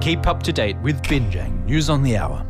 Keep up to date with Binjang News on the Hour.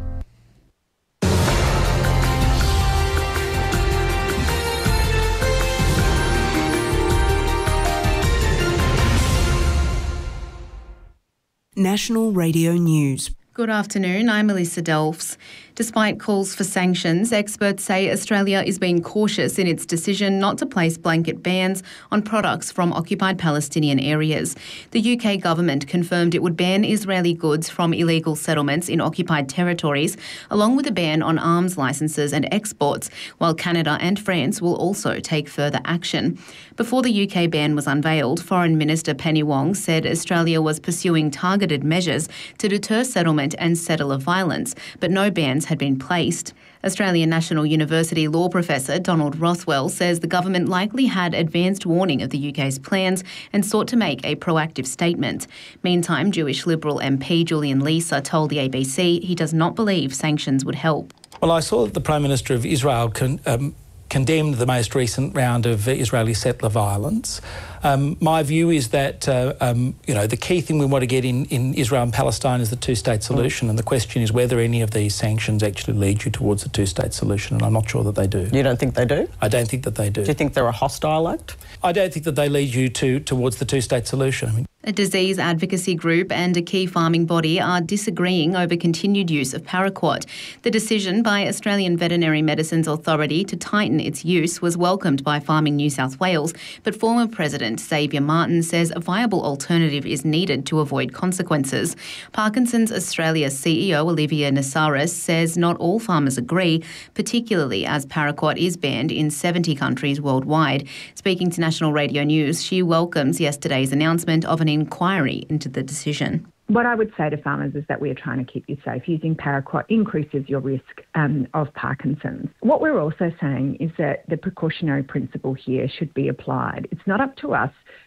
National Radio News. Good afternoon, I'm Melissa Delfs. Despite calls for sanctions, experts say Australia is being cautious in its decision not to place blanket bans on products from occupied Palestinian areas. The UK government confirmed it would ban Israeli goods from illegal settlements in occupied territories, along with a ban on arms licences and exports, while Canada and France will also take further action. Before the UK ban was unveiled, Foreign Minister Penny Wong said Australia was pursuing targeted measures to deter settlement and settler violence, but no bans had been placed. Australian National University law professor Donald Rothwell says the government likely had advanced warning of the UK's plans and sought to make a proactive statement. Meantime, Jewish Liberal MP Julian Leeser told the ABC he does not believe sanctions would help. Well, I saw that the Prime Minister of Israel condemned the most recent round of Israeli settler violence. My view is that, the key thing we want to get in Israel and Palestine is the two-state solution, and the question is whether any of these sanctions actually lead you towards the two-state solution, and I'm not sure that they do. You don't think they do? I don't think that they do. Do you think they're a hostile act? I don't think that they lead you towards the two-state solution. A disease advocacy group and a key farming body are disagreeing over continued use of paraquat. The decision by Australian Veterinary Medicines Authority to tighten its use was welcomed by Farming New South Wales, but former President Xavier Martin says a viable alternative is needed to avoid consequences. Parkinson's Australia CEO Olivia Nassaris says not all farmers agree, particularly as paraquat is banned in 70 countries worldwide. Speaking to National Radio News, she welcomes yesterday's announcement of an inquiry into the decision. What I would say to farmers is that we are trying to keep you safe. Using paraquat increases your risk of Parkinson's. What we're also saying is that the precautionary principle here should be applied. It's not up to us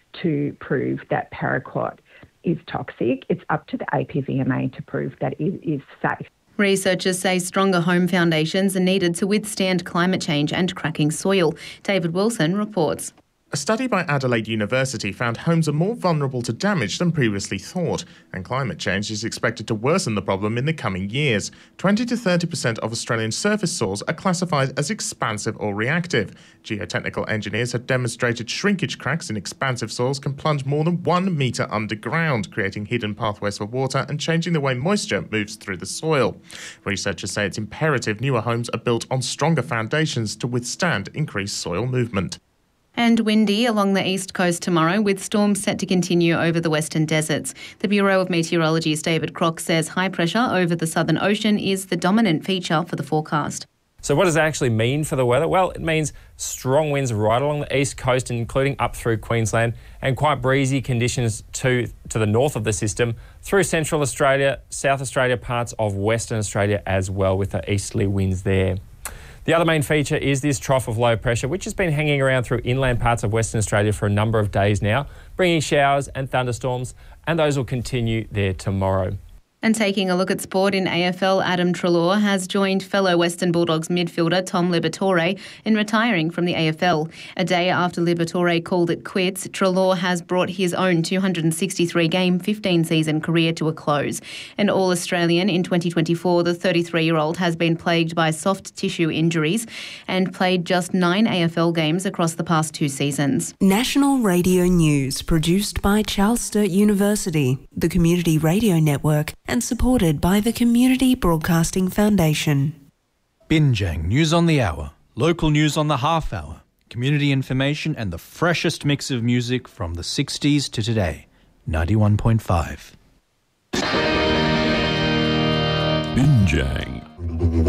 to prove that paraquat is toxic. It's up to the APVMA to prove that it is safe. Researchers say stronger home foundations are needed to withstand climate change and cracking soil. David Wilson reports. A study by Adelaide University found homes are more vulnerable to damage than previously thought, and climate change is expected to worsen the problem in the coming years. 20 to 30% of Australian surface soils are classified as expansive or reactive. Geotechnical engineers have demonstrated shrinkage cracks in expansive soils can plunge more than 1 metre underground, creating hidden pathways for water and changing the way moisture moves through the soil. Researchers say it's imperative newer homes are built on stronger foundations to withstand increased soil movement. And windy along the east coast tomorrow, with storms set to continue over the western deserts. The Bureau of Meteorology's David Crock says high pressure over the Southern Ocean is the dominant feature for the forecast. So what does that actually mean for the weather? Well, it means strong winds right along the east coast, including up through Queensland, and quite breezy conditions to the north of the system, through Central Australia, South Australia, parts of Western Australia as well, with the easterly winds there. The other main feature is this trough of low pressure, which has been hanging around through inland parts of Western Australia for a number of days now, bringing showers and thunderstorms, and those will continue there tomorrow. And taking a look at sport in AFL, Adam Treloar has joined fellow Western Bulldogs midfielder Tom Liberatore in retiring from the AFL. A day after Liberatore called it quits, Treloar has brought his own 263-game, 15-season career to a close. An All-Australian in 2024, the 33-year-old has been plagued by soft tissue injuries and played just 9 AFL games across the past 2 seasons. National Radio News, produced by Charles Sturt University, the Community Radio Network, and supported by the Community Broadcasting Foundation. Binjang News on the Hour, local news on the half hour, community information and the freshest mix of music from the 60s to today. 91.5. Binjang.